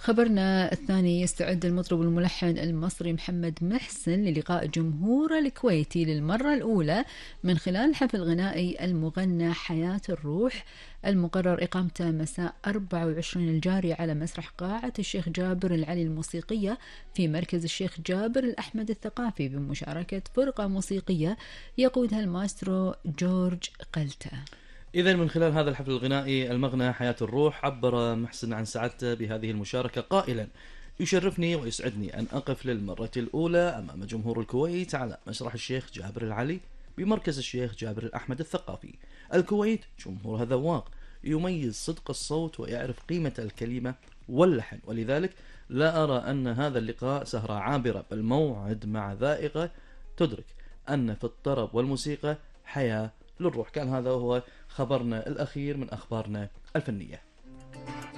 خبرنا الثاني: يستعد المطرب الملحن المصري محمد محسن للقاء جمهور الكويتي للمرة الأولى من خلال الحفل الغنائي المغنى حياة الروح، المقرر إقامته مساء 24 الجاري على مسرح قاعة الشيخ جابر العلي الموسيقية في مركز الشيخ جابر الأحمد الثقافي، بمشاركة فرقة موسيقية يقودها الماسترو جورج قلتة. إذا من خلال هذا الحفل الغنائي المغنى حياة الروح، عبر محسن عن سعادته بهذه المشاركة قائلا: يشرفني ويسعدني أن أقف للمرة الأولى أمام جمهور الكويت على مسرح الشيخ جابر العلي بمركز الشيخ جابر الأحمد الثقافي. الكويت جمهورها ذواق، يميز صدق الصوت ويعرف قيمة الكلمة واللحن، ولذلك لا أرى أن هذا اللقاء سهرة عابرة، بل موعد مع ذائقة تدرك أن في الطرب والموسيقى حياة للروح. كان هذا هو خبرنا الأخير من أخبارنا الفنية.